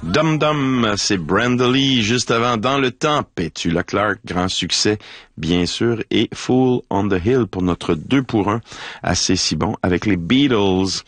Dum Dum, c'est Brenda Lee, juste avant Dans le temps, Petula Clark, grand succès, bien sûr, et Fool on the Hill pour notre 2 pour 1, assez si bon, avec les Beatles.